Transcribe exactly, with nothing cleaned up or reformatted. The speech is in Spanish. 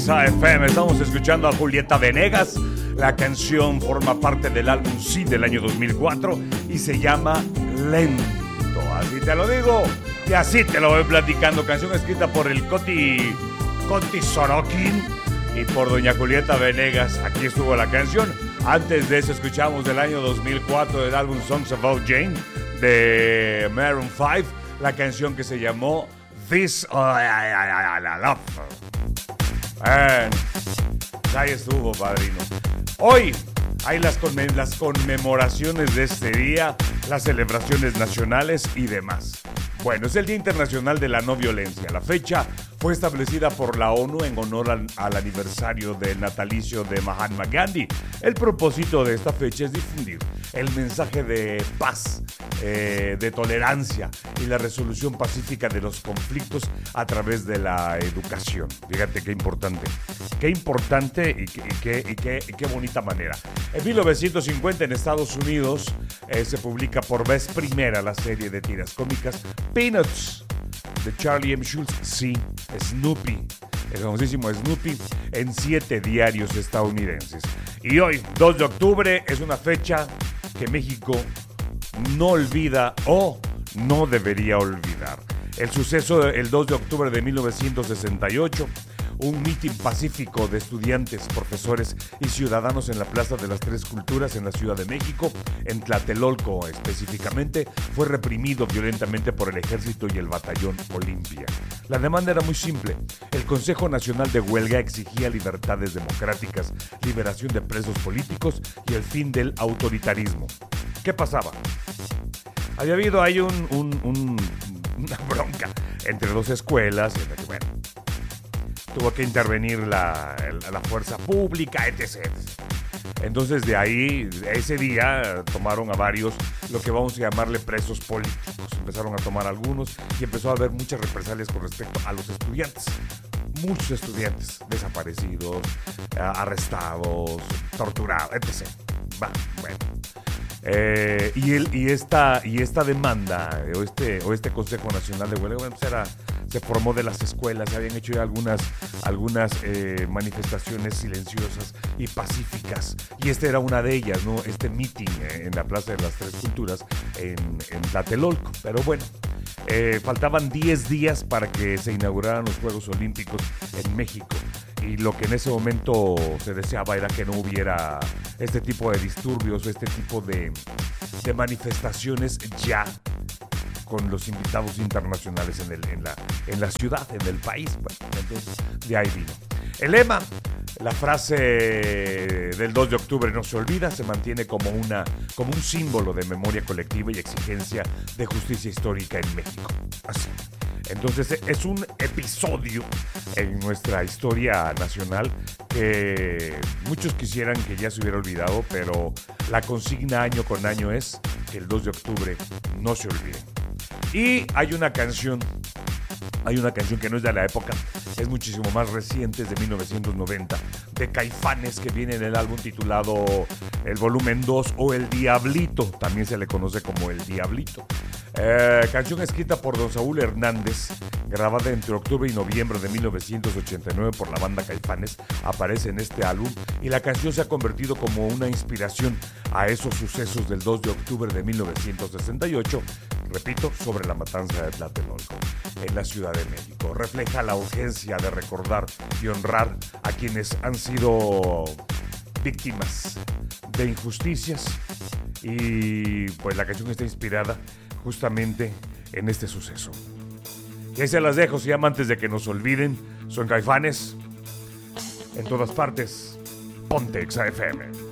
Exa F M. Estamos escuchando a Julieta Venegas. La canción forma parte del álbum Sí del año dos mil cuatro y se llama Lento. Así te lo digo y así te lo voy platicando. Canción escrita por el Coti, Coti Sorokin y por doña Julieta Venegas. Aquí estuvo la canción. Antes de eso escuchamos del año dos mil cuatro del álbum Songs About Jane de Maroon cinco, la canción que se llamó This uh, Love. Eh, ahí estuvo, padrino. Hoy hay las, conme- las conmemoraciones de este día, las celebraciones nacionales y demás. Bueno, es el Día Internacional de la No Violencia. La fecha fue establecida por la ONU en honor al, al aniversario del natalicio de Mahatma Gandhi. El propósito de esta fecha es difundir el mensaje de paz, eh, de tolerancia y la resolución pacífica de los conflictos a través de la educación. Fíjate qué importante, qué importante y qué, y qué, y qué, y qué bonita manera. En mil novecientos cincuenta en Estados Unidos eh, se publica por vez primera la serie de tiras cómicas Peanuts de Charlie M. Schulz, sí, Snoopy, el famosísimo Snoopy, en siete diarios estadounidenses. Y hoy, dos de octubre, es una fecha que México no olvida o no debería olvidar. El suceso el dos de octubre de mil novecientos sesenta y ocho, un mitin pacífico de estudiantes, profesores y ciudadanos en la Plaza de las Tres Culturas en la Ciudad de México, en Tlatelolco específicamente, fue reprimido violentamente por el Ejército y el Batallón Olimpia. La demanda era muy simple. El Consejo Nacional de Huelga exigía libertades democráticas, liberación de presos políticos y el fin del autoritarismo. ¿Qué pasaba? Había habido ahí un, un, un, una bronca entre dos escuelas, en la que, bueno, tuvo que intervenir la, la fuerza pública, etcétera. Entonces de ahí, ese día, tomaron a varios, lo que vamos a llamarle presos políticos. Empezaron a tomar algunos y empezó a haber muchas represalias con respecto a los estudiantes. Muchos estudiantes desaparecidos, arrestados, torturados, etcétera. Va, bueno. Eh, y, el, y, esta, y esta demanda, o este, o este Consejo Nacional de Huelga, bueno, pues era, se formó de las escuelas, se habían hecho ya algunas, algunas eh, manifestaciones silenciosas y pacíficas, y esta era una de ellas, ¿no? Este meeting eh, en la Plaza de las Tres Culturas en, en Tlatelolco. Pero bueno, eh, faltaban diez días para que se inauguraran los Juegos Olímpicos en México. Y lo que en ese momento se deseaba era que no hubiera este tipo de disturbios o este tipo de, de manifestaciones ya con los invitados internacionales en, el, en, la, en la ciudad, en el país. Bueno, entonces de ahí vino. El lema, la frase del dos de octubre no se olvida, se mantiene como, una, como un símbolo de memoria colectiva y exigencia de justicia histórica en México. Así. Entonces es un episodio en nuestra historia nacional que muchos quisieran que ya se hubiera olvidado, pero la consigna año con año es que el dos de octubre no se olvide. Y hay una canción, hay una canción que no es de la época, es muchísimo más reciente, es de mil novecientos noventa, de Caifanes, que viene en el álbum titulado El Volumen dos o El Diablito, también se le conoce como El Diablito. Eh, canción escrita por don Saúl Hernández, grabada entre octubre y noviembre de mil novecientos ochenta y nueve por la banda Caifanes, aparece en este álbum y la canción se ha convertido como una inspiración a esos sucesos del dos de octubre de mil novecientos sesenta y ocho, repito, sobre la matanza de Tlatelolco en la Ciudad de México. Refleja la urgencia de recordar y honrar a quienes han sido víctimas de injusticias, y pues la canción está inspirada justamente en este suceso. Y ahí se las dejo, se llama Antes de que nos olviden. Son Caifanes. En todas partes, ponte Exa F M.